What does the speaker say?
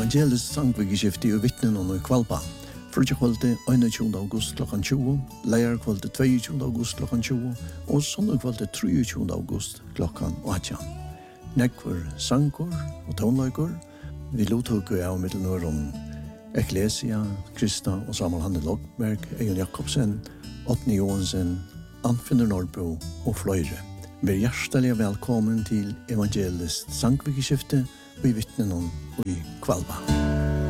Evangelisk sangvikeskifte og vittnen og i Kvalpa. Frutjakvalde 21. august klokkan 20, leierkvalde 22. august klokkan 20 og søndagkvalde 23. august klokkan 18. Nekvar sanger og tonløyker. Vi lothugger av Middelnøren Ecclesia, Krista og Samuel Hanne Lokberg, Egon Jakobsen, Åtni Johansen, Anfinder Norrbo og fløyre. Vær hjertelig velkommen til Evangelisk sangvikeskifte og i vittnen og i Kvalpa.